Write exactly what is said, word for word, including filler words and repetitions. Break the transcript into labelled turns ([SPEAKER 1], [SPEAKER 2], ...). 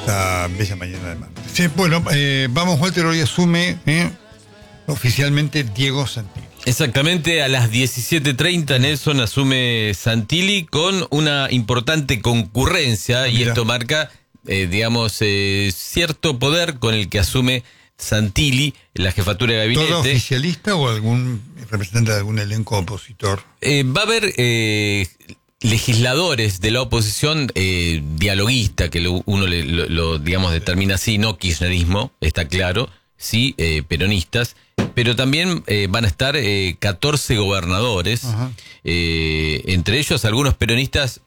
[SPEAKER 1] esta bella mañana de martes. Sí, bueno, eh, vamos, Walter, hoy asume eh, oficialmente Diego Santilli.
[SPEAKER 2] Exactamente, a las diecisiete treinta Nelson asume Santilli con una importante concurrencia. Mira. Y esto marca, eh, digamos, eh, cierto poder con el que asume Santilli la jefatura de gabinete.
[SPEAKER 1] ¿Todo oficialista o algún representante de algún elenco opositor?
[SPEAKER 2] Eh, va a haber eh, legisladores de la oposición eh, dialoguista, que lo, uno le, lo, lo, digamos, determina así, no kirchnerismo, está claro, sí, eh, peronistas, pero también eh, van a estar eh, catorce gobernadores, eh, entre ellos algunos peronistas